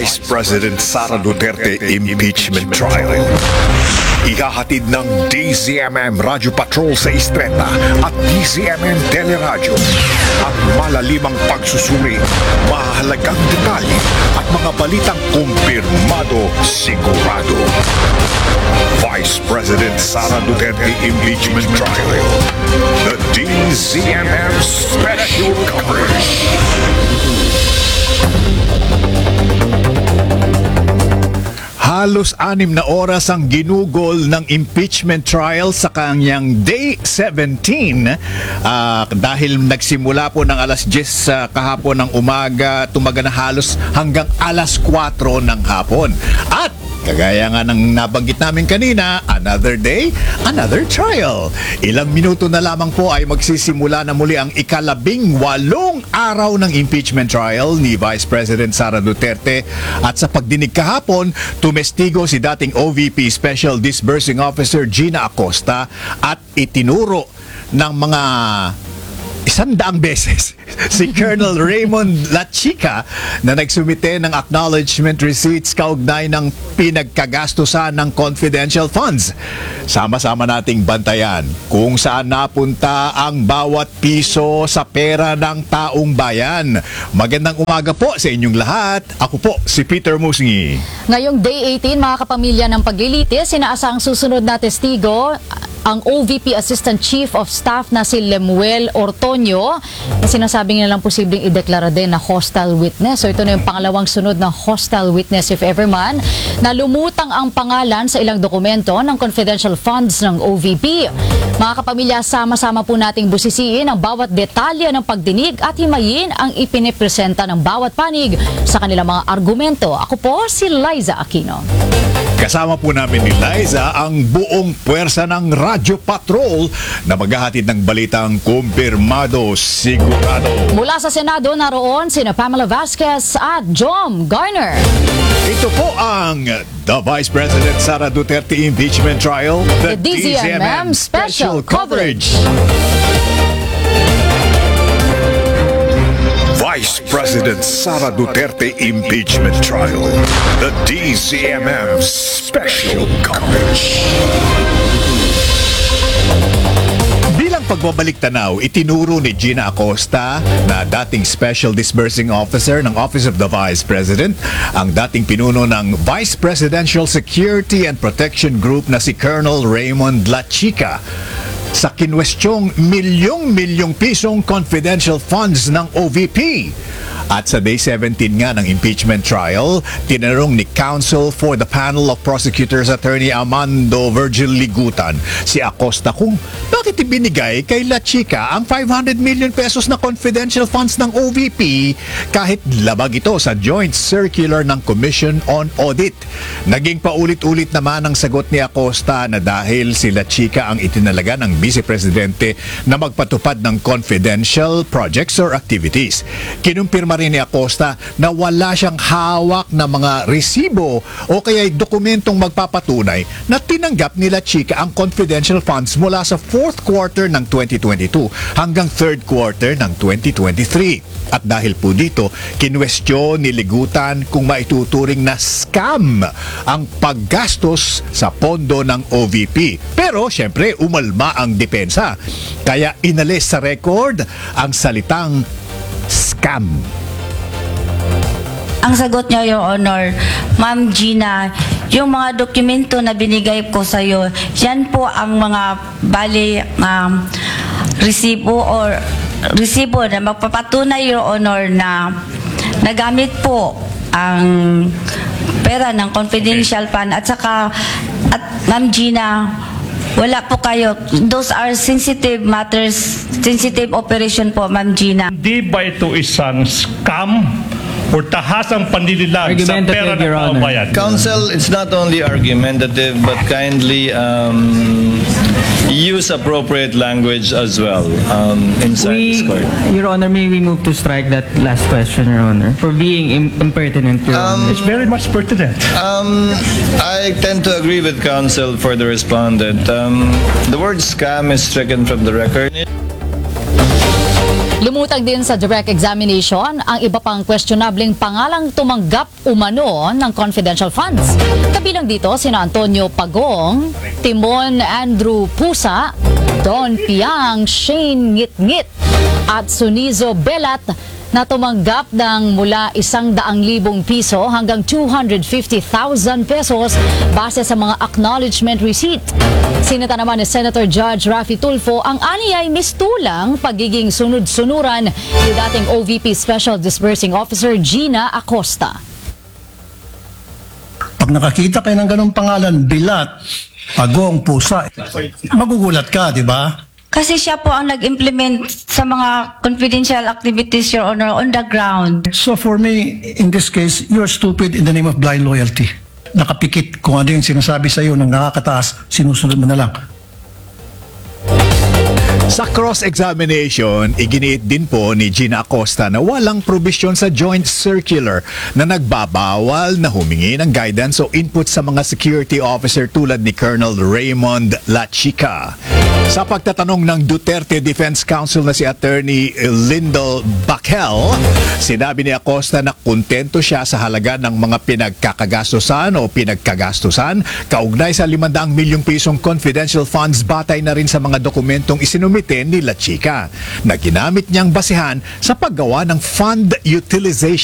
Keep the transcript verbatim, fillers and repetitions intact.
Vice President Sara Duterte impeachment trial. Ihahatid ng D Z M M Radio Patrol sa Istreta at D Z M M Teleradyo ang malalimang pagsusuri, mahalagang detalye at mga balitang kumpirmado sigurado. Vice President Sara Duterte impeachment trial. The D Z M M special coverage. Halos anim na oras ang ginugol ng impeachment trial sa kanyang Day seventeen uh, dahil nagsimula po ng alas diyes uh, kahapon ng umaga, tumaga na halos hanggang alas kwatro ng hapon. At kagaya nga ng nabanggit namin kanina, another day, another trial. Ilang minuto na lamang po ay magsisimula na muli ang ikalabing walong araw ng impeachment trial ni Vice President Sara Duterte. At sa pagdinig kahapon, tumestigo si dating O V P Special Disbursing Officer Gina Acosta at itinuro ng mga isandaang beses si Colonel Raymond Lachica na nagsumite ng acknowledgement receipts kaugnay ng pinagkagastusan ng confidential funds. Sama-sama nating bantayan kung saan napunta ang bawat piso sa pera ng taong bayan. Magandang umaga po sa inyong lahat. Ako po si Peter Musngi. Ngayong Day eighteen, mga kapamilya ng paglilitis, inaasahang susunod na testigo ang O V P Assistant Chief of Staff na si Lemuel Ortonio, na sinasabing nilang posibleng ideklara din na hostile witness. So ito na yung pangalawang sunod na hostile witness if ever man na lumutang ang pangalan sa ilang dokumento ng confidential funds ng O V P. Mga kapamilya, sama-sama po nating busisiin ang bawat detalye ng pagdinig at himayin ang ipinipresenta ng bawat panig sa kanilang mga argumento. Ako po si Liza Aquino. Kasama po namin ni Liza ang buong puwersa ng Radyo Patrol na maghahatid ng balitang kumpirmado sigurado. Mula sa Senado, naroon sina Pamela Vasquez at Jom Garner. Ito po ang The Vice President Sara Duterte Impeachment Trial, The D Z M M Special Coverage. Vice President Sara Duterte Impeachment Trial, the D Z M M Special Coverage. Bilang pagbabalik tanaw, itinuro ni Gina Acosta na dating Special Disbursing Officer ng Office of the Vice President ang dating pinuno ng Vice Presidential Security and Protection Group na si Colonel Raymond Lachica sa kinwestyong milyong-milyong pisong confidential funds ng O V P. At sa Day seventeen nga ng impeachment trial, tinanong ni Counsel for the Panel of Prosecutors Attorney Amando Virgil Ligutan si Acosta kung bakit ibinigay kay Lachica ang five hundred million pesos na confidential funds ng O V P kahit labag ito sa Joint Circular ng Commission on Audit. Naging paulit-ulit naman ang sagot ni Acosta na dahil si Lachica ang itinalaga ng Vice Presidente na magpatupad ng confidential projects or activities. Kinumpirma rin ni Acosta na wala siyang hawak na mga resibo o kaya'y dokumentong magpapatunay na tinanggap ni Lachica ang confidential funds mula sa fourth quarter ng twenty twenty-two hanggang third quarter ng twenty twenty-three. At dahil po dito, kinwestiyon ni Ligutan kung maituturing na scam ang paggastos sa pondo ng O V P. Pero syempre umalma ang depensa. Kaya inalis sa record ang salitang scam. Ang sagot niya, Your Honor, Ma'am Gina, yung mga dokumento na binigay ko sa iyo, yan po ang mga bali um, resibo or resibo na magpapatunay, Your Honor, na nagamit po ang pera ng confidential fund at saka at Ma'am Gina, wala po kayo. Those are sensitive matters, sensitive operation po, Ma'am Gina. Hindi ba ito isang scam o tahasang panlililag sa pera ng kababayan? Counsel, it's not only argumentative but kindly um, use appropriate language as well um, inside we, this court. Your Honor, may we move to strike that last question, Your Honor, for being im impertinent, Your Um, Honor. It's very much pertinent. Um, I tend to agree with counsel for the respondent. Um, the word scam is stricken from the record. Lumutang din sa direct examination ang iba pang questionableng pangalang tumanggap umano ng confidential funds. Kabilang dito sina Antonio Pagong, Timon Andrew Pusa, Don Piang Shane Ngit-Ngit at Sunizo Belat na tumanggap ng mula isang daang libong piso hanggang two hundred fifty thousand pesos base sa mga acknowledgement receipt. Sinita naman ni Senator Judge Raffy Tulfo ang aniyay mistulang pagiging sunod-sunuran ni dating O V P Special Disbursing Officer Gina Acosta. Pag nakakita kayo ng ganong pangalan, Bilat, Pagong, Pusa, magugulat ka, di ba? Kasi siya po ang nag-implement sa mga confidential activities, Your Honor, on the ground. So for me, in this case, you're stupid in the name of blind loyalty. Nakapikit kung ano yung sinasabi sa iyo ng nakakataas, sinusunod mo na lang. Sa cross-examination, iginiit din po ni Gina Acosta na walang probisyon sa joint circular na nagbabawal na humingi ng guidance o input sa mga security officer tulad ni Colonel Raymond Lachica. Sa pagtatanong ng Duterte Defense Counsel na si Attorney Lindell Bakel, sinabi ni Acosta na kontento siya sa halaga ng mga pinagkakagastusan o pinagkagastusan kaugnay sa limandang milyong pisong confidential funds batay na rin sa mga dokumentong isinumite ni Lachica na ginamit niyang basehan sa paggawa ng fund utilization